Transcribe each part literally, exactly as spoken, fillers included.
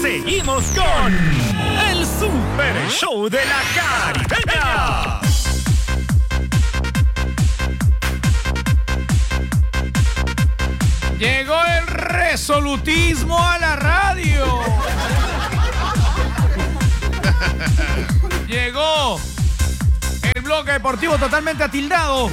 Seguimos con el Super Show de la Caribeña. Llegó el resolutismo a la radio. Llegó el bloque deportivo totalmente atildado.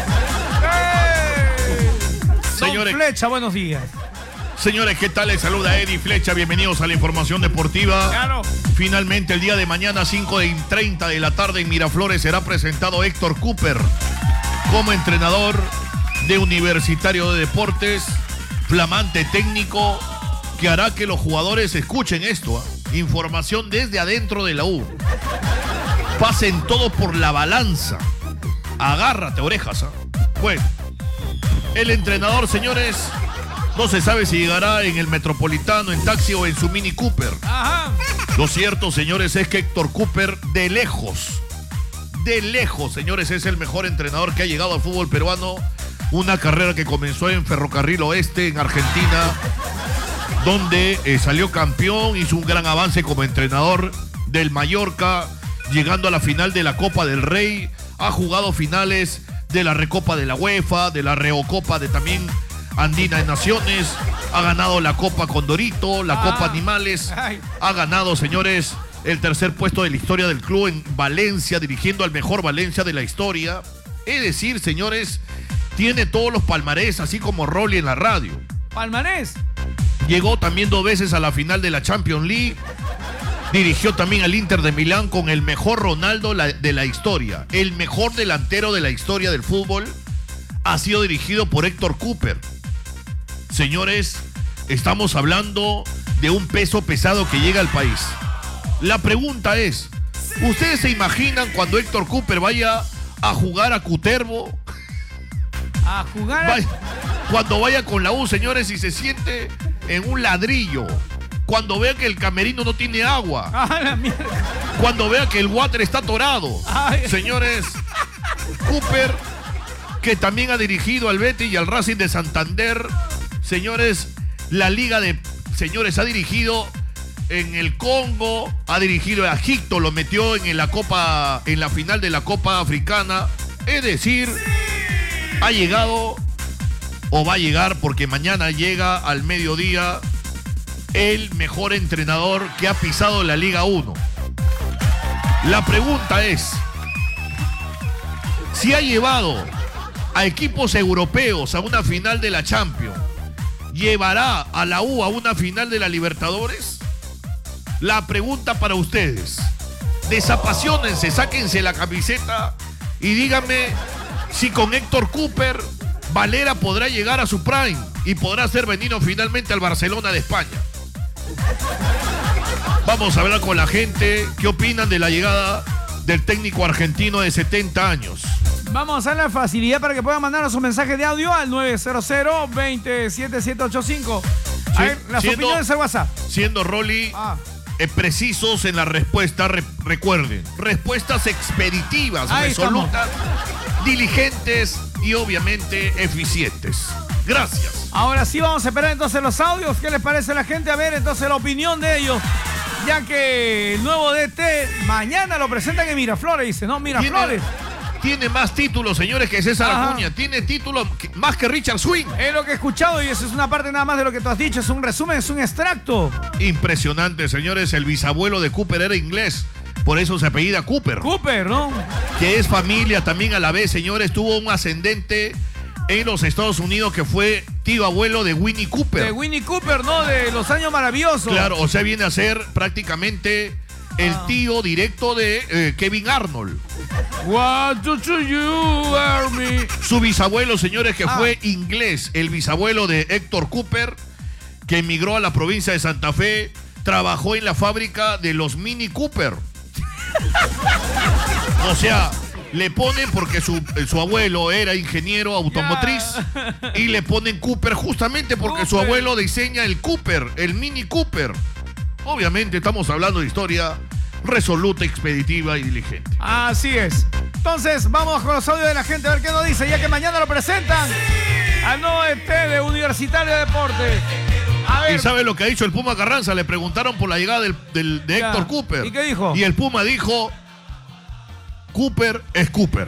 ¡Hey! Señores, Don Flecha, buenos días. Señores, ¿qué tal? Les saluda Eddie Flecha. Bienvenidos a la información deportiva. Claro. Finalmente, el día de mañana, cinco y treinta de la tarde en Miraflores, será presentado Héctor Cooper como entrenador de Universitario de Deportes, flamante técnico que hará que los jugadores escuchen esto. ¿eh? Información desde adentro de la U. Pasen todo por la balanza. Agárrate, orejas. ¿eh? Bueno, el entrenador, señores, no se sabe si llegará en el Metropolitano, en taxi o en su Mini Cooper. Ajá. Lo cierto, señores, es que Héctor Cooper, de lejos, de lejos, señores, es el mejor entrenador que ha llegado al fútbol peruano. Una carrera que comenzó en Ferrocarril Oeste, en Argentina, donde eh, salió campeón, hizo un gran avance como entrenador del Mallorca, llegando a la final de la Copa del Rey. Ha jugado finales de la Recopa de la UEFA, de la Reocopa de también Andina de Naciones. Ha ganado la Copa Condorito, la Ah. Copa Animales. Ay. Ha ganado, señores, el tercer puesto de la historia del club en Valencia, dirigiendo al mejor Valencia de la historia. Es decir, señores, tiene todos los palmarés, así como Rolly en la radio. Palmarés. Llegó también dos veces a la final de la Champions League. Dirigió también al Inter de Milán con el mejor Ronaldo la- de la historia. El mejor delantero de la historia del fútbol ha sido dirigido por Héctor Cooper. Señores, estamos hablando de un peso pesado que llega al país. La pregunta es, ¿ustedes se imaginan cuando Héctor Cooper vaya a jugar a Cutervo? A jugar. Vaya- cuando vaya con la U, señores, y se siente en un ladrillo. Cuando vea que el camerino no tiene agua. A la mierda. Cuando vea que el water está atorado. Ay. Señores, Cooper, que también ha dirigido al Betis y al Racing de Santander. Señores, la Liga de... Señores, ha dirigido en el Congo, ha dirigido a Egipto, lo metió en la Copa, en la final de la Copa Africana. Es decir, ha llegado o va a llegar, porque mañana llega al mediodía el mejor entrenador que ha pisado la Liga uno. La pregunta es, si ha llevado a equipos europeos a una final de la Champions, ¿llevará a la U a una final de la Libertadores? La pregunta para ustedes. Desapasionense, sáquense la camiseta y díganme si con Héctor Cooper Valera podrá llegar a su prime y podrá ser vendido finalmente al Barcelona de España. Vamos a hablar con la gente. ¿Qué opinan de la llegada del técnico argentino de setenta años? Vamos a dar la facilidad para que puedan mandarnos un mensaje de audio al nueve cero cero, dos cero siete, siete ocho cinco. A ver, las siendo- opiniones al WhatsApp. Siendo Rolly Ah. eh, precisos en la respuesta, re- recuerden, respuestas expeditivas, Ahí resolutas, diligentes y obviamente eficientes. Gracias. Ahora sí vamos a esperar entonces los audios. ¿Qué les parece a la gente? A ver entonces la opinión de ellos. Ya que el nuevo D T mañana lo presentan en Miraflores, dice, ¿no? Miraflores. Tiene, tiene más títulos, señores, que César Ajá. Acuña. Tiene títulos que- más que Richard Swing. Es lo que he escuchado y eso es una parte nada más de lo que tú has dicho. Es un resumen, es un extracto. Impresionante, señores. El bisabuelo de Cooper era inglés. Por eso se apellida Cooper. Cooper, ¿no? Que es familia también a la vez, señores. Tuvo un ascendente en los Estados Unidos que fue tío abuelo de Winnie Cooper. De Winnie Cooper, ¿no? De los años maravillosos. Claro, o sea, viene a ser prácticamente el Ah. tío directo de eh, Kevin Arnold. What do you, Army? Su bisabuelo, señores, que Ah. fue inglés. El bisabuelo de Héctor Cooper, que emigró a la provincia de Santa Fe, trabajó en la fábrica de los Mini Cooper. O sea, le ponen porque su, su abuelo era ingeniero automotriz Ya. y le ponen Cooper justamente porque su Cooper. abuelo diseña el Cooper, el Mini Cooper. Obviamente estamos hablando de historia resoluta, expeditiva y diligente. Así es. Entonces, vamos con los audios de la gente a ver qué nos dice, ya que mañana lo presentan al nuevo E T de Universitario de Deportes. A ¿Y sabe lo que ha dicho el Puma Carranza? Le preguntaron por la llegada del, del, de ya. Héctor Cooper. ¿Y qué dijo? Y el Puma dijo, Cooper es Cooper.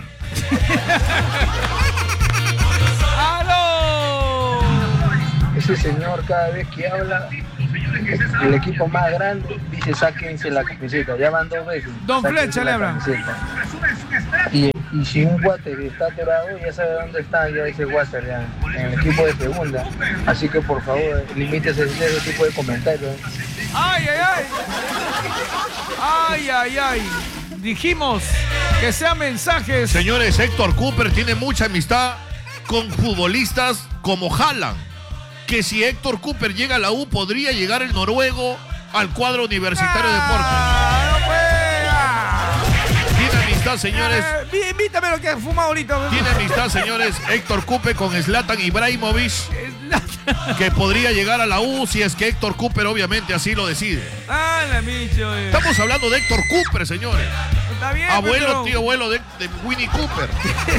¡Aló! Ese señor cada vez que habla, el equipo más grande dice sáquense la camiseta. Ya van dos veces. Don sáquense Flecha la le habla. camiseta. Y, y si un water está atorado, ya sabe dónde está ya ese water ya, en el equipo de segunda. Así que por favor, limítese a hacer ese tipo de comentarios. ¡Ay, ay, ay! ¡Ay, ay, ay! Dijimos que sean mensajes. Señores, Héctor Cooper tiene mucha amistad con futbolistas como Haaland. Que si Héctor Cooper llega a la U, podría llegar el noruego al cuadro universitario de deportes. ¡Ah, no pueda! Tiene amistad, señores. Eh, invítame lo que ha fumado ahorita. Tiene amistad, señores, Héctor Cooper con Zlatan Ibrahimovic, que podría llegar a la U si es que Héctor Cooper obviamente así lo decide. Ah, la bicho. Eh. Estamos hablando de Héctor Cooper, señores. Está bien, Abuelo, pero... tío, abuelo de, de Winnie Cooper.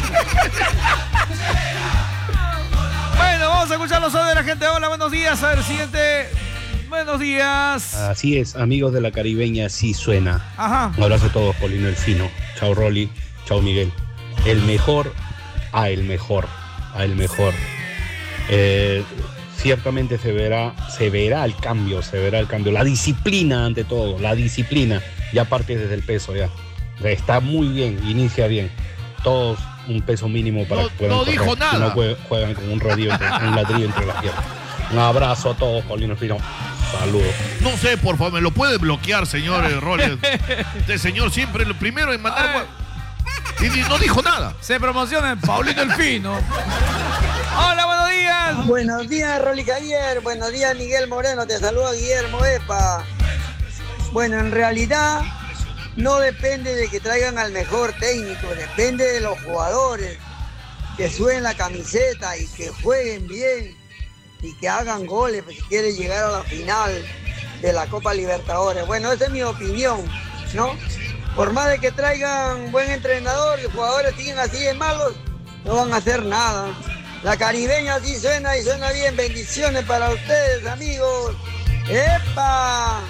Bueno, vamos a escuchar los audios de la gente. Hola, buenos días. A ver, siguiente. Buenos días. Así es, amigos de la caribeña, sí suena. Ajá. Un abrazo a todos, Polino el Fino. Chao, Rolly. Chao, Miguel. El mejor a el mejor. A el mejor. Eh, ciertamente se verá, se verá el cambio, se verá el cambio. La disciplina ante todo, la disciplina. Ya parte desde el peso, ya. Está muy bien, inicia bien. Todos un peso mínimo para no, que puedan no correr. dijo nada. Si no juegan, juegan con un, rodillo entre, un ladrillo entre las piernas. Un abrazo a todos, Paulino Fino. Saludos. No sé, por favor, me lo puede bloquear, señor Roller. Este señor siempre lo primero en mandar. Y no dijo nada. Se promociona en Paulino el Fino. Hola, buenos días. Buenos días, Rolly Javier. Buenos días, Miguel Moreno. Te saluda Guillermo Epa. Bueno, en realidad no depende de que traigan al mejor técnico, depende de los jugadores que suben la camiseta y que jueguen bien y que hagan goles si quieren llegar a la final de la Copa Libertadores. Bueno, esa es mi opinión, ¿no? Por más de que traigan buen entrenador, los jugadores siguen así de malos, no van a hacer nada. La caribeña sí suena y suena bien. Bendiciones para ustedes, amigos. ¡Epa!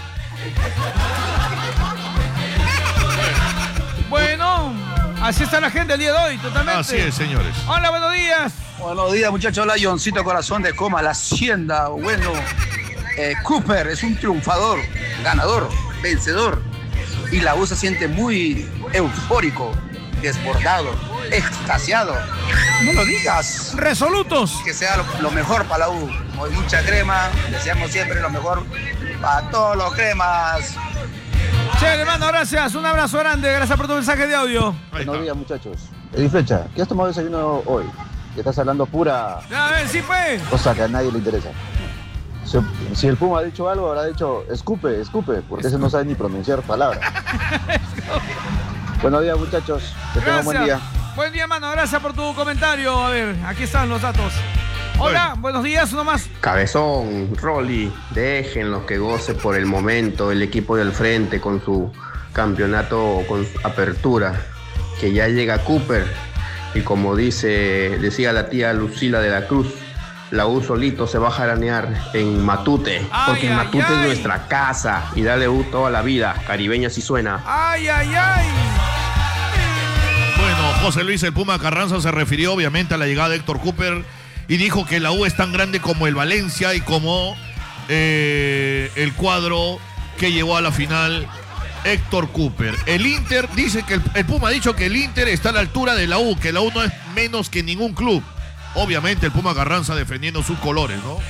Bueno, así está la gente el día de hoy, totalmente. Así es, señores. Hola, buenos días. Buenos días, muchachos. Hola, Johncito Corazón de Coma, la Hacienda. Bueno, eh, Cooper es un triunfador, ganador, vencedor. Y la U se siente muy eufórico, desbordado, extasiado. No lo digas. Resolutos. Que sea lo, lo mejor para la U. Con mucha crema, deseamos siempre lo mejor para todos los cremas. Che, hermano, gracias. Un abrazo grande. Gracias por tu mensaje de audio. Buenos días, muchachos. Eddie Flecha, ¿qué has tomado desayuno hoy? Que estás hablando pura A ver, sí, pues. cosa que a nadie le interesa. Si, si el Puma ha dicho algo, habrá dicho escupe, escupe, porque ese no sabe ni pronunciar palabras. Buenos días, muchachos. Que tengan un buen día. Buen día, hermano. Gracias por tu comentario. A ver, aquí están los datos. Hola, bueno. Buenos días, uno más. Cabezón, Rolly, déjenlos que goce por el momento el equipo del frente con su campeonato, con su apertura, que ya llega Cooper y como dice, decía la tía Lucila de la Cruz, la U solito se va a jaranear en Matute, ay, porque en ay, Matute ay. es nuestra casa y dale U toda la vida, caribeña si suena. Ay, ay, ay. Bueno, José Luis el Puma Carranza se refirió obviamente a la llegada de Héctor Cooper y dijo que la U es tan grande como el Valencia y como eh, el cuadro que llevó a la final Héctor Cooper. El Inter dice que el, el Puma ha dicho que el Inter está a la altura de la U, que la U no es menos que ningún club. Obviamente el Puma Carranza defendiendo sus colores, ¿no?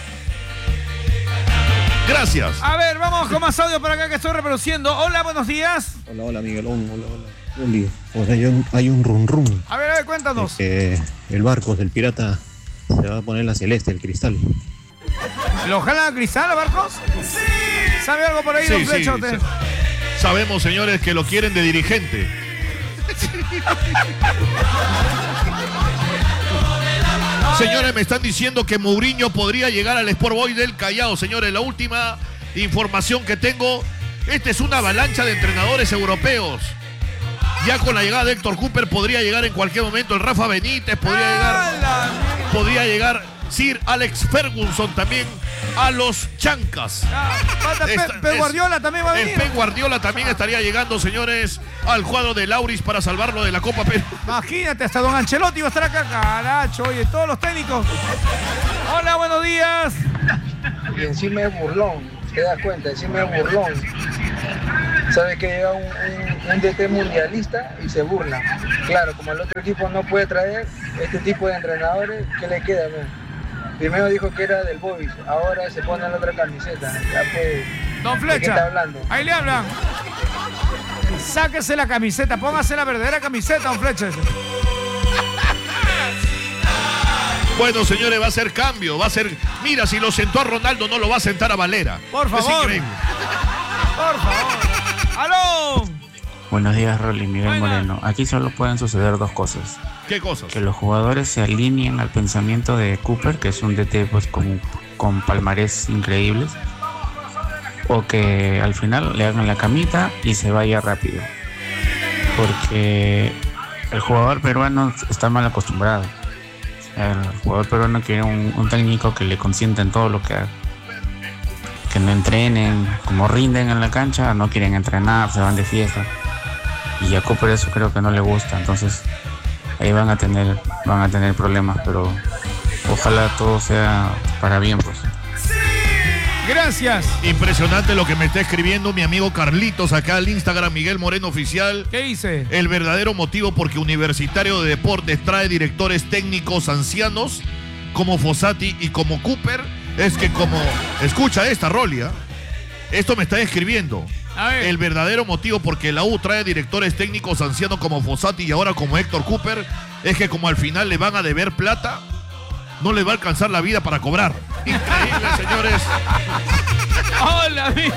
Gracias. A ver, vamos con más audio para acá que estoy reproduciendo. Hola, buenos días. Hola, hola, Miguelón. Hola, hola. Rolly, pues hay un, hay un rum rum. A ver, a ver, cuéntanos. Eh, el barco del pirata se va a poner la celeste, el cristal. ¿Lo jalan a cristal, Barcos? Sí. ¿Sabe algo por ahí, Sí, don sí, Flechote? sí. Sabemos, señores, que lo quieren de dirigente. Señores, me están diciendo que Mourinho podría llegar al Sport Boys del Callao. Señores, la última información que tengo, esta es una avalancha de entrenadores europeos. Ya con la llegada de Héctor Cooper podría llegar en cualquier momento el Rafa Benítez, podría llegar, podría llegar Sir Alex Ferguson también a los chancas. Ah, falta Esta- Pe- Pep es- Guardiola también va a El venir. Pep Guardiola también estaría llegando, señores, al cuadro de Lauris para salvarlo de la Copa Perú. Imagínate, hasta Don Ancelotti va a estar acá. Caracho, oye, todos los técnicos. Hola, buenos días. Y encima es burlón, te das cuenta, encima es burlón. Sabe que llega un, un, un D T mundialista y se burla. Claro, como el otro equipo no puede traer este tipo de entrenadores, ¿qué le queda? ¿No? Primero dijo que era del Boys, ahora se pone la otra camiseta. Ya pues, Don ¿de qué Flecha, está hablando? ahí le hablan. Sáquese la camiseta, póngase la verdadera camiseta, Don Flecha. Bueno, señores, va a ser cambio, va a ser... Mira, si lo sentó a Ronaldo, no lo va a sentar a Valera. Por favor. Es increíble. Por favor. ¡Aló! Buenos días, Rolly, Miguel Buenas. Moreno. Aquí solo pueden suceder dos cosas. ¿Qué cosas? Que los jugadores se alineen al pensamiento de Cooper, que es un D T pues, con, con palmarés increíbles, o que al final le hagan la camita y se vaya rápido. Porque el jugador peruano está mal acostumbrado. El jugador peruano quiere un, un técnico que le consienta en todo lo que haga. Que no entrenen, como rinden en la cancha, no quieren entrenar, se van de fiesta. Y a Cooper eso creo que no le gusta, entonces ahí van a tener, van a tener problemas, pero ojalá todo sea para bien, pues. Gracias. Impresionante lo que me está escribiendo mi amigo Carlitos acá al Instagram, Miguel Moreno Oficial. ¿Qué dice? El verdadero motivo porque Universitario de Deportes trae directores técnicos ancianos como Fossati y como Cooper es que como... Escucha esta, Rolia. Esto me está escribiendo. A ver. El verdadero motivo porque la U trae directores técnicos ancianos como Fossati y ahora como Héctor Cooper es que como al final le van a deber plata, no les va a alcanzar la vida para cobrar. Increíble, señores. Hola, mire.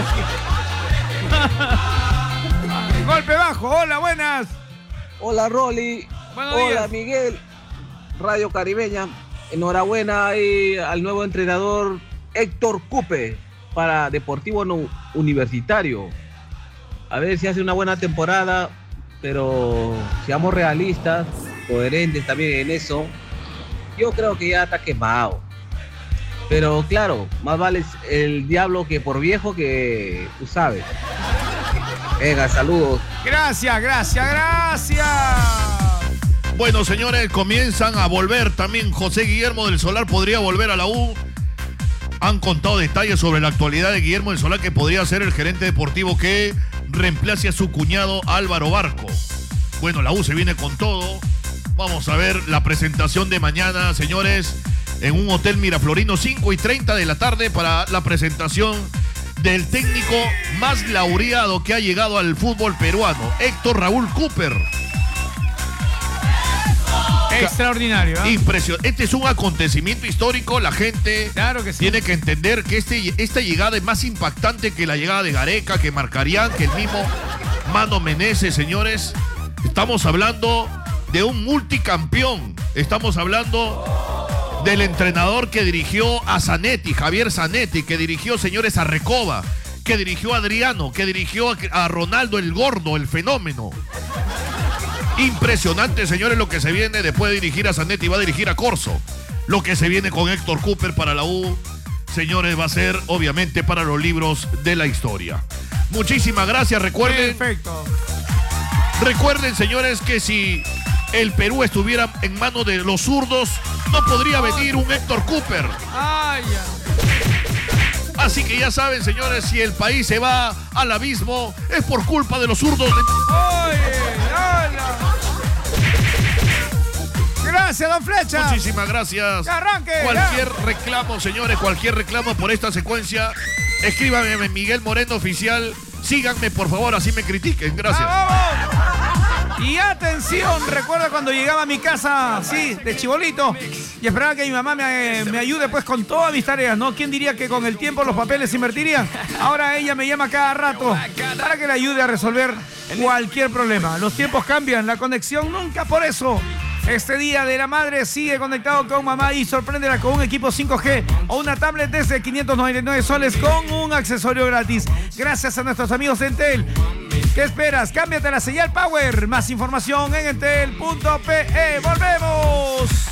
Golpe bajo. Hola, buenas. Hola, Rolly. Buenos Hola, días. Miguel. Radio Caribeña. Enhorabuena ahí al nuevo entrenador Héctor Cooper para Deportivo No- Universitario. A ver si hace una buena temporada, pero seamos realistas, coherentes también en eso. Yo creo que ya está quemado. Pero claro, más vale el diablo que por viejo que tú sabes. Venga, saludos. Gracias, gracias, gracias. Bueno, señores, comienzan a volver también. José Guillermo del Solar podría volver a la U. Han contado detalles sobre la actualidad de Guillermo del Solar, que podría ser el gerente deportivo que reemplace a su cuñado Álvaro Barco. Bueno, la U se viene con todo. Vamos a ver la presentación de mañana, señores, en un hotel Miraflorino, cinco y treinta de la tarde, para la presentación del técnico más laureado que ha llegado al fútbol peruano, Héctor Raúl Cooper. Extraordinario, ¿eh? Impresionante. Este es un acontecimiento histórico. La gente Claro que sí. tiene que entender que este, esta llegada es más impactante que la llegada de Gareca, que Marcarían, que el mismo Mano Menezes, señores. Estamos hablando de un multicampeón. Estamos hablando del entrenador que dirigió a Zanetti, Javier Zanetti, que dirigió, señores, a Recoba, que dirigió a Adriano, que dirigió a, a Ronaldo el Gordo, el Fenómeno. Impresionante, señores, lo que se viene después de dirigir a Zanetti. Va a dirigir a Corso. Lo que se viene con Héctor Cooper para la U, señores, va a ser obviamente para los libros de la historia. Muchísimas gracias. Recuerden, Perfecto. recuerden, señores, que si el Perú estuviera en manos de los zurdos, no podría venir un Héctor Cooper. Ay, ya. Así que ya saben, señores, si el país se va al abismo, es por culpa de los zurdos. Oye, hola. Gracias, don Flecha. Muchísimas gracias. Que arranque. Cualquier reclamo, señores, cualquier reclamo por esta secuencia, escríbanme en Miguel Moreno Oficial. Síganme, por favor, así me critiquen. Gracias. ¡Ah, vamos! Y atención, recuerda cuando llegaba a mi casa, sí, de chibolito, y esperaba que mi mamá me, me ayude pues con todas mis tareas, ¿no? ¿Quién diría que con el tiempo los papeles se invertirían? Ahora ella me llama cada rato para que le ayude a resolver cualquier problema. Los tiempos cambian, la conexión nunca, por eso este Día de la Madre sigue conectado con mamá y sorpréndela con un equipo cinco G o una tablet desde quinientos noventa y nueve soles con un accesorio gratis. Gracias a nuestros amigos de Entel. ¿Qué esperas? Cámbiate a la señal Power. Más información en entel punto pe. ¡Volvemos!